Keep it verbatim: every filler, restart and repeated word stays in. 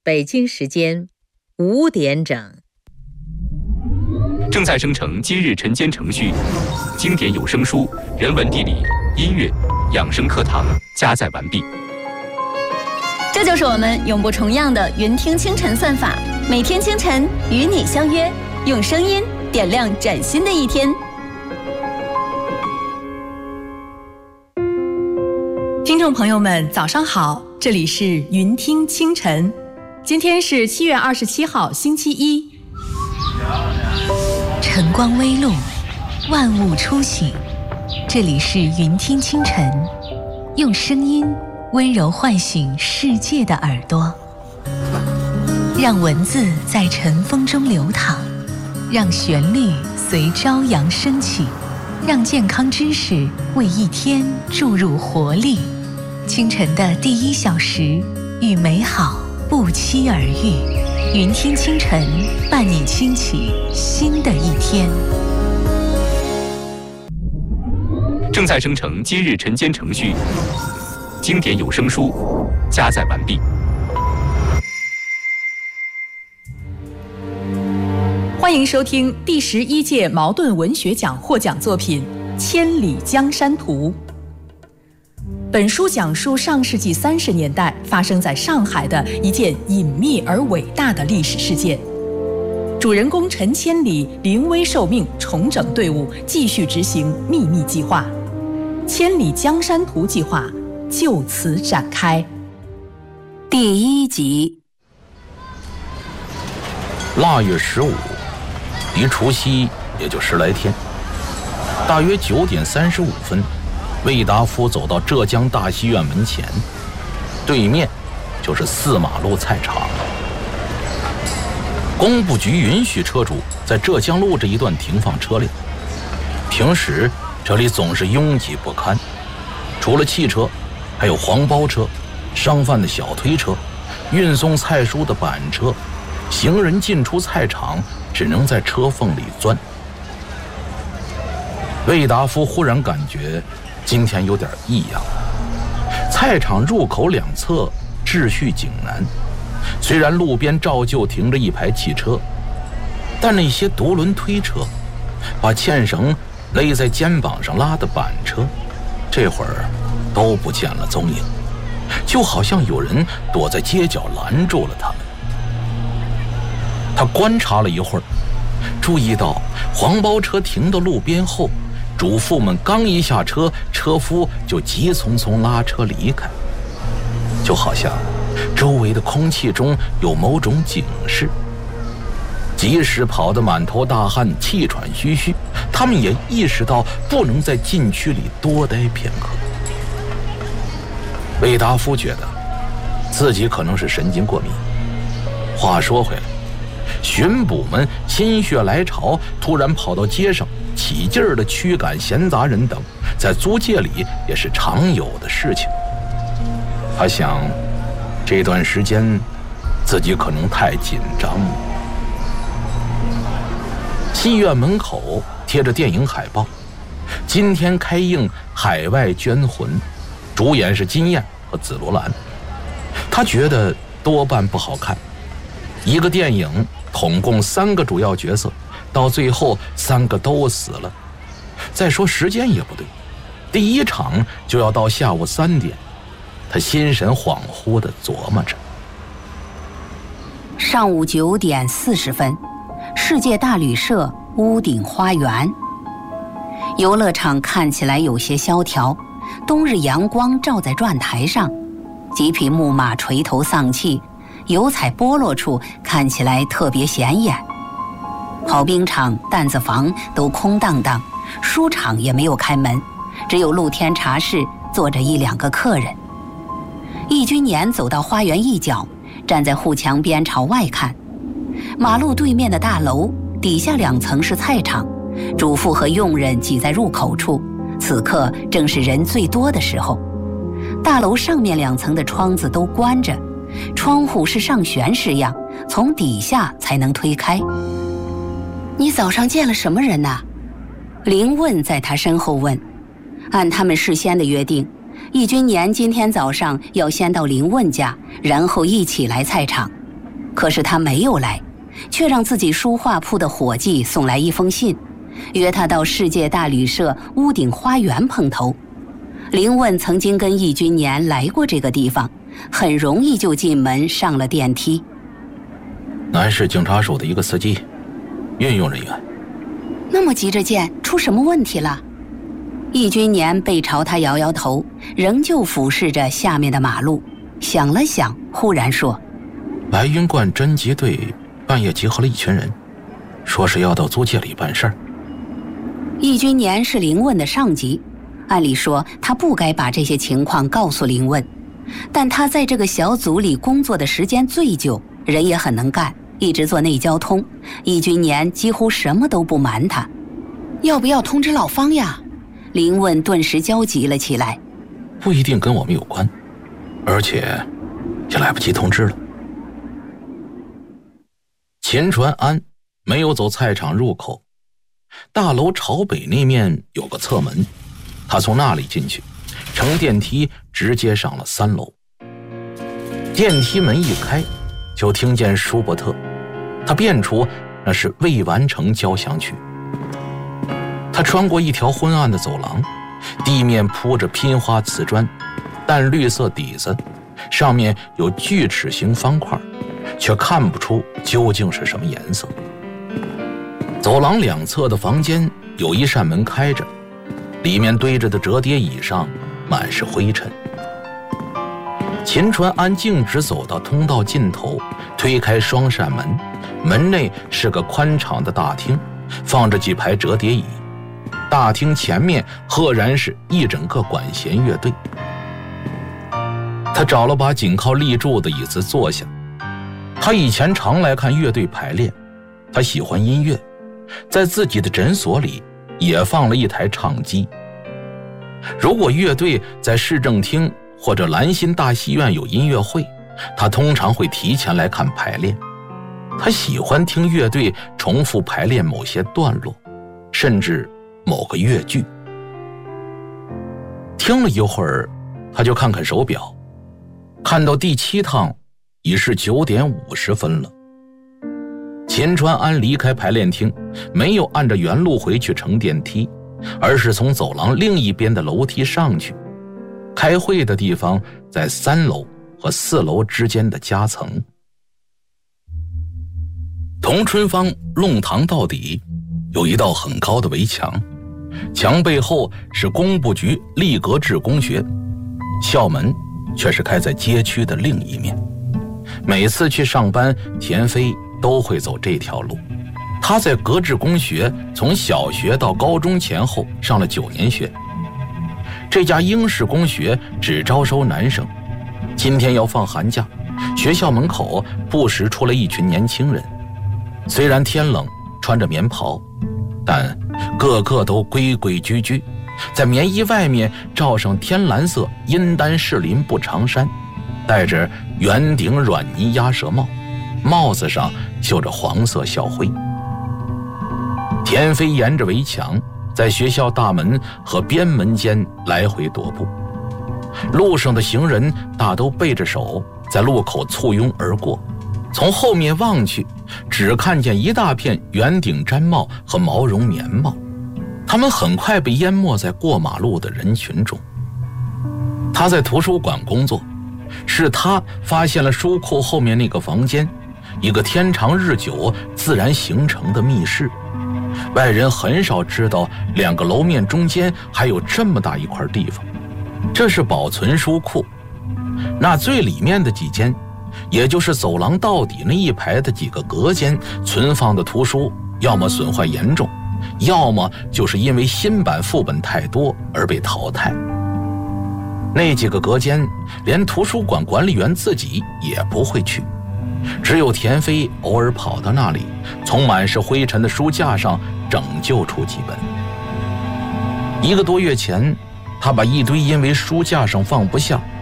北京时间五点整。 正在生成今日晨间程序，经典有声书、人文地理、音乐、养生课堂加载完毕。 这就是我们永不重样的云听清晨算法，每天清晨与你相约，用声音点亮崭新的一天。 听众朋友们，早上好，这里是云听清晨，今天是七月二十七号，星期一。 晨光微露，万物初醒，这里是云听清晨，用声音温柔唤醒世界的耳朵，让文字在晨风中流淌，让旋律随朝阳升起，让健康知识为一天注入活力。清晨的第一小时，与美好不期而遇。云听清晨，伴你轻启新的一天。 正在生成今日晨间程序，经典有声书加载完毕。 欢迎收听第十一届茅盾文学奖获奖作品《千里江山图》。本书讲述上世纪三十年代发生在上海的一件隐秘而伟大的历史事件。主人公陈千里临危受命，重整队伍，继续执行秘密计划。千里江山图计划就此展开。 第一集。 腊月十五，离除夕也就十来天。大约九点三十五分。魏达夫走到浙江大戏院门前，对面就是四马路菜场。工部局允许车主在浙江路这一段停放车辆，平时这里总是拥挤不堪，除了汽车，还有黄包车、商贩的小推车、运送菜蔬的板车，行人进出菜场只能在车缝里钻。魏达夫忽然感觉今天有点异样，菜场入口两侧秩序井然，虽然路边照旧停着一排汽车，但那些独轮推车、把牵绳勒在肩膀上拉的板车，这会儿都不见了踪影，就好像有人躲在街角拦住了他们。他观察了一会儿，注意到黄包车停到路边后，主妇们刚一下车，车夫就急匆匆拉车离开，就好像周围的空气中有某种警示。即使跑得满头大汗、气喘吁吁，他们也意识到不能在禁区里多待片刻。魏达夫觉得自己可能是神经过敏。话说回来，巡捕们心血来潮，突然跑到街上起劲儿地驱赶闲杂人等，在租界里也是常有的事情。他想，这段时间自己可能太紧张了。戏院门口贴着电影海报，今天开映《海外捐魂》，主演是金燕和紫罗兰。他觉得多半不好看，一个电影统共三个主要角色，到最后三个都死了。再说时间也不对，第一场就要到下午三点。他心神恍惚地琢磨着。 上午九点四十分，世界大旅社屋顶花园。游乐场看起来有些萧条，冬日阳光照在转台上，几匹木马垂头丧气，油彩剥落处看起来特别显眼。跑冰场、担子房都空荡荡，书场也没有开门，只有露天茶室坐着一两个客人。易君年走到花园一角，站在护墙边朝外看。马路对面的大楼底下两层是菜场，主妇和佣人挤在入口处，此刻正是人最多的时候。大楼上面两层的窗子都关着，窗户是上旋式样，从底下才能推开。你早上见了什么人呐？林问在他身后问。按他们事先的约定，易君年今天早上要先到林问家，然后一起来菜场。 可是他没有来，却让自己书画铺的伙计送来一封信，约他到世界大旅社屋顶花园碰头。林问曾经跟易君年来过这个地方，很容易就进门上了电梯。 南市警察署的一个司机，运用人员。 那么急着见，出什么问题了？易君年背朝他摇摇头，仍旧俯视着下面的马路，想了想，忽然说： 白云观侦缉队半夜集合了一群人，说是要到租界里办事儿。 易君年是林问的上级，按理说他不该把这些情况告诉林问，但他在这个小组里工作的时间最久，人也很能干，一直做内交通，易君年几乎什么都不瞒他。要不要通知老方呀？林问顿时焦急了起来。 不一定跟我们有关，而且也来不及通知了。秦传安没有走菜场入口，大楼朝北那面有个侧门，他从那里进去，乘电梯直接上了三楼。电梯门一开，就听见舒伯特，他辨出那是未完成交响曲。他穿过一条昏暗的走廊，地面铺着拼花瓷砖，淡绿色底子，上面有锯齿形方块，却看不出究竟是什么颜色。走廊两侧的房间有一扇门开着，里面堆着的折叠椅上满是灰尘。秦传安径直走到通道尽头，推开双扇门，门内是个宽敞的大厅，放着几排折叠椅。大厅前面赫然是一整个管弦乐队。他找了把紧靠立柱的椅子坐下。他以前常来看乐队排练，他喜欢音乐，在自己的诊所里也放了一台唱机。如果乐队在市政厅或者兰心大戏院有音乐会，他通常会提前来看排练。他喜欢听乐队重复排练某些段落，甚至某个乐句。听了一会儿，他就看看手表，看到第七趟已是九点五十分了。秦传安离开排练厅，没有按着原路回去乘电梯，而是从走廊另一边的楼梯上去。开会的地方在三楼和四楼之间的夹层。同春坊弄堂到底有一道很高的围墙，墙背后是工部局立格制工学，校门却是开在街区的另一面。每次去上班，田飞都会走这条路。他在格致工学从小学到高中前后上了九年学。这家英式工学只招收男生，今天要放寒假，学校门口不时出来一群年轻人。虽然天冷，穿着棉袍，但个个都规规矩矩，在棉衣外面罩上天蓝色阴丹士林布长衫，戴着圆顶软呢鸭舌帽，帽子上绣着黄色校徽。田飞沿着围墙，在学校大门和边门间来回踱步。路上的行人大都背着手，在路口簇拥而过。从后面望去，只看见一大片圆顶毡帽和毛绒棉帽，他们很快被淹没在过马路的人群中。他在图书馆工作，是他发现了书库后面那个房间，一个天长日久自然形成的密室。外人很少知道两个楼面中间还有这么大一块地方，这是保存书库。那最里面的几间，也就是走廊到底那一排的几个隔间，存放的图书要么损坏严重，要么就是因为新版副本太多而被淘汰。那几个隔间连图书馆管理员自己也不会去，只有田飞偶尔跑到那里，从满是灰尘的书架上拯救出几本。一个多月前，他把一堆因为书架上放不下